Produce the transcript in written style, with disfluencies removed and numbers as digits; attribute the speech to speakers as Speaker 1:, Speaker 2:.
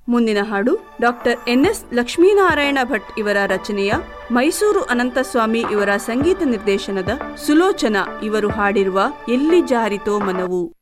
Speaker 1: ಮುಂದಿನ ಹಾಡು doctor NS Lakshminarayana Bhat ಇವರ ರಚನೆಯ, ಮೈಸೂರು ಅನಂತಸ್ವಾಮಿ ಇವರ ಸಂಗೀತ ನಿರ್ದೇಶನದ, ಸುಲೋಚನಾ ಇವರು ಹಾಡಿರುವ ಎಲ್ಲಿ ಜಾರಿತೋ ಮನವು.